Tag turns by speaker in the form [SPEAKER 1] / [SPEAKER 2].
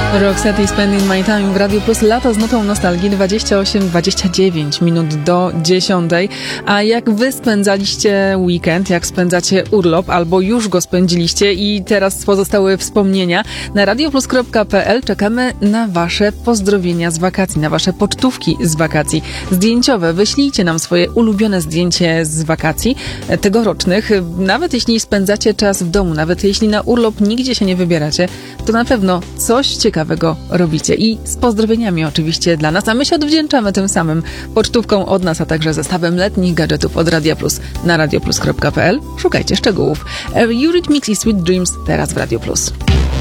[SPEAKER 1] Roxette i Spending My Time w Radio Plus. Lato z nutą nostalgii, 29 minut do 10. A jak wy spędzaliście weekend, jak spędzacie urlop, albo już go spędziliście i teraz pozostały wspomnienia, na radioplus.pl czekamy na wasze pozdrowienia z wakacji, na wasze pocztówki z wakacji zdjęciowe. Wyślijcie nam swoje ulubione zdjęcie z wakacji tegorocznych. Nawet jeśli spędzacie czas w domu, nawet jeśli na urlop nigdzie się nie wybieracie, to na pewno coś ciekawego robicie. I z pozdrowieniami oczywiście dla nas, a my się odwdzięczamy tym samym pocztówką od nas, a także zestawem letnich gadżetów od Radia Plus na radioplus.pl. Szukajcie szczegółów. Eurythmics i Sweet Dreams teraz w Radio Plus.